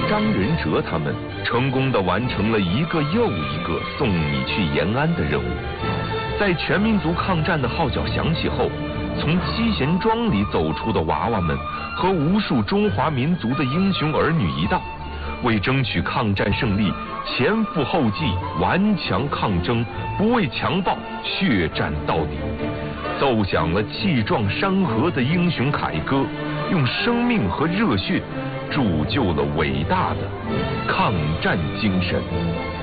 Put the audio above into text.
张仁哲他们成功地完成了一个又一个送你去延安的任务。在全民族抗战的号角响起后，从七贤庄里走出的娃娃们和无数中华民族的英雄儿女一道，为争取抗战胜利前赴后继，顽强抗争，不畏强暴，血战到底，奏响了气壮山河的英雄凯歌，用生命和热血铸就了伟大的抗战精神。